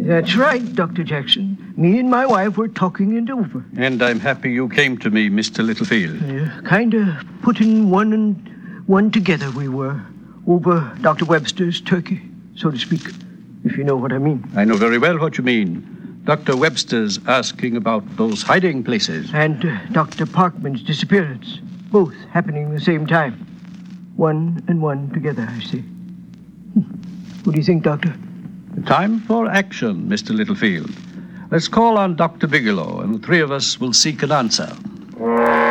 That's right, Dr. Jackson. Me and my wife were talking it over. And I'm happy you came to me, Mr. Littlefield. Kind of putting one and one together we were. Over Dr. Webster's turkey, so to speak, if you know what I mean. I know very well what you mean. Dr. Webster's asking about those hiding places. And Dr. Parkman's disappearance. Both happening at the same time. One and one together, I see. What do you think, Doctor? Time for action, Mr. Littlefield. Let's call on Dr. Bigelow, and the three of us will seek an answer.